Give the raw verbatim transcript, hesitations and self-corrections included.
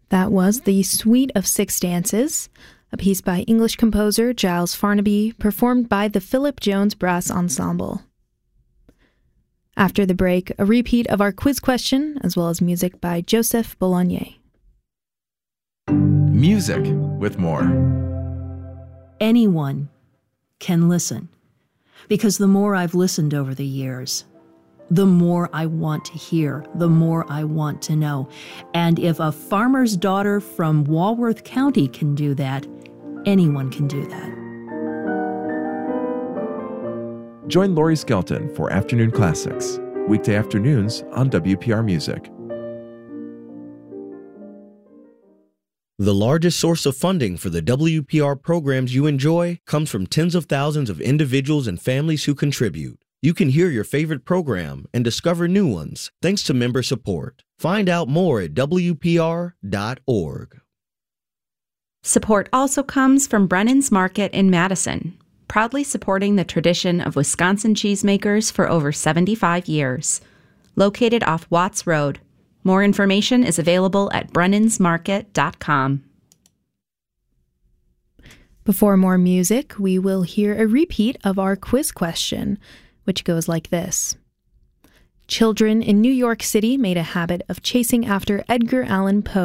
That was The Suite of Six Dances, a piece by English composer Giles Farnaby, performed by the Philip Jones Brass Ensemble. After the break, a repeat of our quiz question, as well as music by Joseph Bologna. Music with more. Anyone can listen, because the more I've listened over the years, the more I want to hear, the more I want to know. And if a farmer's daughter from Walworth County can do that, anyone can do that. Join Lori Skelton for Afternoon Classics, weekday afternoons on W P R Music. The largest source of funding for the W P R programs you enjoy comes from tens of thousands of individuals and families who contribute. You can hear your favorite program and discover new ones thanks to member support. Find out more at W P R dot org. Support also comes from Brennan's Market in Madison, proudly supporting the tradition of Wisconsin cheesemakers for over seventy-five years. Located off Watts Road. More information is available at brennans market dot com. Before more music, we will hear a repeat of our quiz question, which goes like this. Children in New York City made a habit of chasing after Edgar Allan Poe